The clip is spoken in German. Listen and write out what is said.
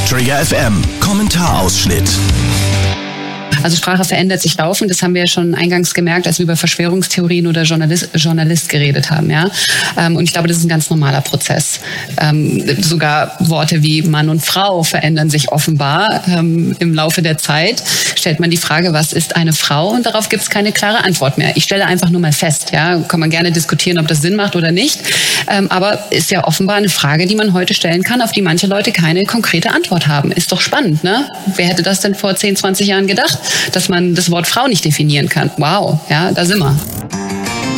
Trigger FM Kommentarausschnitt. Also Sprache verändert sich laufend. Das haben wir ja schon eingangs gemerkt, als wir über Verschwörungstheorien oder Journalist geredet haben. Ja? Und ich glaube, das ist ein ganz normaler Prozess. Sogar Worte wie Mann und Frau verändern sich offenbar im Laufe der Zeit. Stellt man die Frage, was ist eine Frau? Und darauf gibt es keine klare Antwort mehr. Ich stelle einfach nur mal fest. Ja? Kann man gerne diskutieren, ob das Sinn macht oder nicht. Aber ist ja offenbar eine Frage, die man heute stellen kann, auf die manche Leute keine konkrete Antwort haben. Ist doch spannend, ne? Wer hätte das denn vor 10, 20 Jahren gedacht, dass man das Wort Frau nicht definieren kann? Wow, ja, da sind wir.